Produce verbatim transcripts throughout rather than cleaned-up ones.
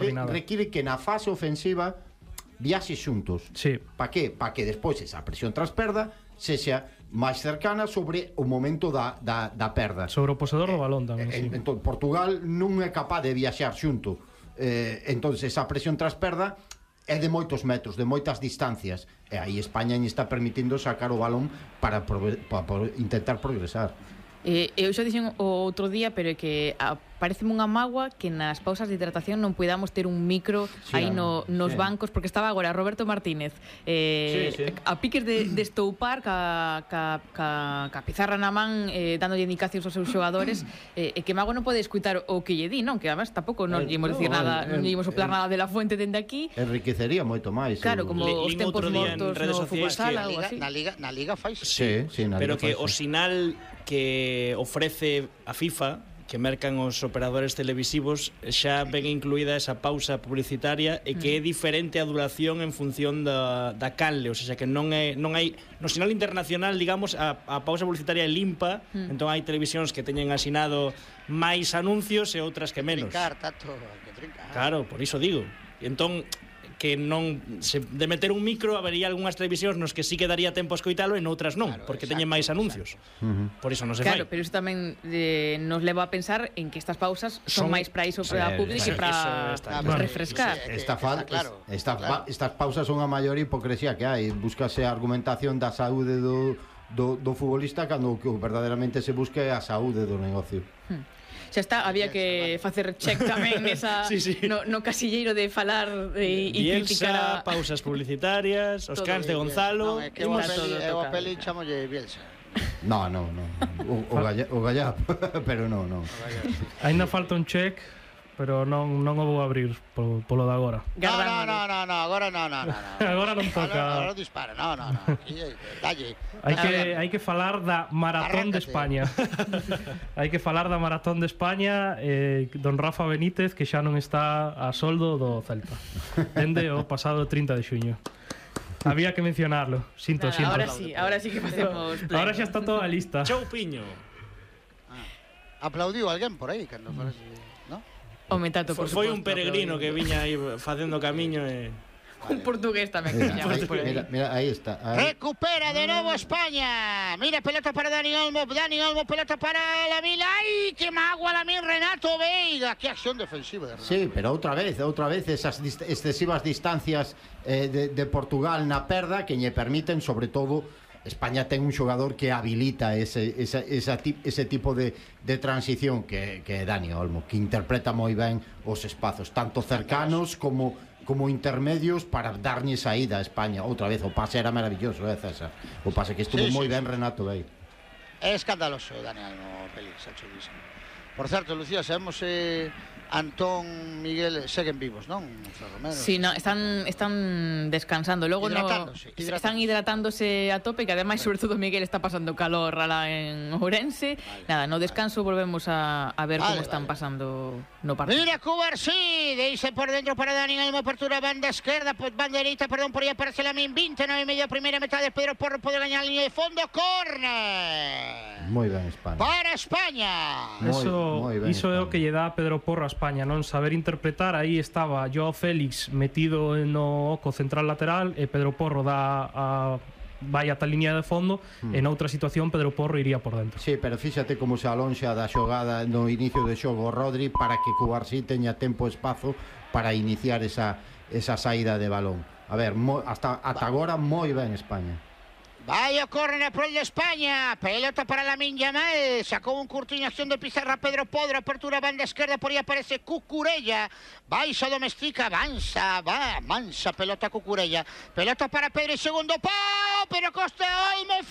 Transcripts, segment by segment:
coordinada. require que na fase ofensiva viaxe xuntos. Sí. Pa que? Pa que despois esa presión tras perda sexa máis cercana sobre o momento da, da, da perda. Sobre o posedor do balón tamén, eh, sí. Entón, Portugal non é capaz de viaxar xunto. Eh, entón, esa presión tras perda é de moitos metros, de moitas distancias. E aí España está permitindo sacar o balón para, para, para intentar progresar. Eh, eu xa dixen o outro día, pero é que a, pareceme unha mágoa que nas pausas de hidratación non podamos ter un micro sí, aí no, nos sí. bancos, porque estaba agora Roberto Martínez eh, sí, sí. a piques de, de estoupar ca, ca, ca, ca pizarra na man, eh, dándolle indicacións aos seus xogadores, eh, e que Mago non pode escutar o que lle di, non? Que además tampouco non lle imos dicir nada, non lle imos soplar nada de la fuente dende aquí. Enriquecería moito máis. Claro, como Le, os tempos mortos no futsal, algo así. Na liga, na liga fai. Sí, sí, na pero liga que fai, o sí. sinal que ofrece a FIFA, que mercan os operadores televisivos, xa ven incluída esa pausa publicitaria e que é diferente a duración en función da, da canle, ou seja, que non é non hai no sinal internacional, digamos, a, a pausa publicitaria é limpa, mm. entón hai televisións que teñen asinado máis anuncios e outras que menos. Trincar, tato, que trincar. Claro, por iso digo. E entón que non se, de meter un micro habería algunhas televisións nos que sí que daría tempo a escoitalo e noutras non, claro, porque exacto, teñen máis anuncios. Uh-huh. Por iso non se claro, fai. pero iso tamén eh, nos leva a pensar en que estas pausas son, son máis para iso para o público e para refrescar. Esta fa, claro, esta, claro. Estas pausas son a maior hipocresía que hai. Búscase a argumentación da saúde do, do, do futbolista cando o que verdadeiramente se busca é a saúde do negocio. Hmm. Xa está, había que facer check tamén nesa, sí, sí. No, no casilleiro de falar e criticar a... pausas publicitarias, os cans de Gonzalo. No, é que o Peli chamolle Bielsa. No, no, no. O, o, galla, o Gallá, pero no, no. Ainda falta un check, pero non, non o vou abrir polo, polo de agora. No, no, no, no, no, agora no, no, no, no. Agora non toca. Agora dispara, no, no, no. Dalle. Hai que, hai que falar da Maratón de España. Hai que falar da Maratón de España, eh, don Rafa Benítez, que xa non está a soldo do Celta. Dende o pasado trinta de xuño. Había que mencionarlo. Sinto, claro, sinto. Ahora sí, ahora sí que facemos pleno. Ahora xa está toda lista. Chou Piño. Ah. Aplaudiu alguén por aí cando falase, ¿no? O metato, por foi un peregrino que viña aí facendo camiño e un portugués tamén. Mira, ahí, mira, mira, aí está. Ahí. Recupera de novo España. Mira, pelota para Dani Olmo. Dani Olmo, pelota para Lamil. ¡Ay, qué magua Lamil! Renato Veiga. ¡Qué acción defensiva de Renato! Sí, pero outra vez, outra vez esas dist excesivas distancias eh, de, de Portugal na perda que lle permiten, sobre todo, España ten un xogador que habilita ese, esa, esa tip, ese tipo de, de transición que, que é Dani Olmo, que interpreta moi ben os espazos, tanto cercanos como como intermedios para darlle saída a España. Outra vez, o pase era maravilloso, eh, César? O pase que estuvo sí, moi sí, ben sí. Renato Vei. É escandaloso, Daniel, no Félix, chulísimo. Por certo, Lucía, sabemos eh, Antón, Miguel seguen vivos, non? Romero, sí, no, están, están descansando. Logo hidratándose, no, hidratándose. Están hidratándose a tope, que ademais, sobre todo, Miguel está pasando calor alá en Ourense. Vale, nada, no descanso vale. volvemos a, a ver vale, como están vale. pasando no partido. Mira, Cubarsí, deixa por dentro para Dani Olmo, apertura banda esquerda, banda dereita, perdón, por aí aparece Lamín, vinte e nove e media, primeira metade, Pedro Porro pode gañar a línea de fondo, córner. Moi ben España. Para España. Eso, moi ben, iso é o que lle dá a Pedro Porro a España, non saber interpretar. Aí estaba Joao Félix metido no oco central lateral e Pedro Porro dá a vai ata a línea de fondo, mm. en outra situación Pedro Porro iría por dentro. Sí, pero fíxate como se alonxa da xogada no inicio do xogo Rodri para que Cubarsí teña tempo e espazo para iniciar esa, esa saída de balón. A ver, mo, hasta ata agora moi ben España. Vai o córner pro de España, pelota para Lamín Yamal, sacou un curtiño, acción de pizarra Pedro Podro, apertura banda esquerda, por aí aparece Cucurella, vai xa domestica, avanza, va, mansa pelota Cucurella, pelota para Pedro, segundo pau, pero Costa Olmo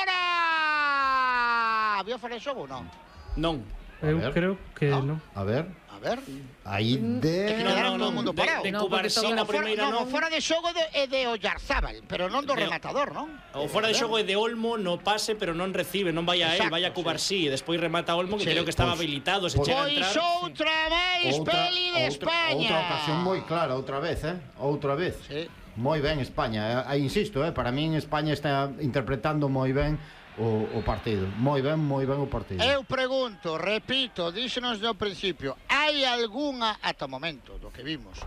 fora. Había fora de xogo, non? Non. Eu creo que non. A ver. A ver. Aí de... É que quedaron todo o mundo parado. De, de Cubarsí na primeira non. Non, fora de xogo é de Oyarzábal, pero non do de, rematador, non? O fora de xogo é de Olmo no pase, pero non recibe, non vai a él, vai a Cubarsí, e despois remata Olmo, que sí, creo que estaba pues, habilitado, se pues, chega a entrar. Pois outra máis peli de España. Outra ocasión moi clara, outra vez, eh? Outra vez. Sí. Moi ben España, eh? Insisto, eh? Para min España está interpretando moi ben O, o partido, moi ben, moi ben o partido. Eu pregunto, repito, díxenos no principio, hai algunha, ata o momento do que vimos,